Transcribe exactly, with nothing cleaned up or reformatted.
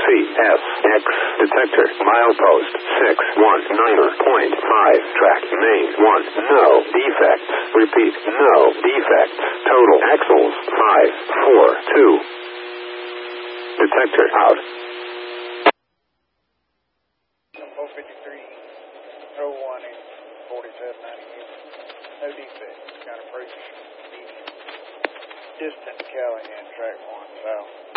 C S X detector milepost six one nine point five track main one no defects. Repeat, no defects. Total axles five four two. Detector out. four fifty-three, oh one and forty-seven ninety-eight. No defects. Got approach medium. Distant Callahan, track one south.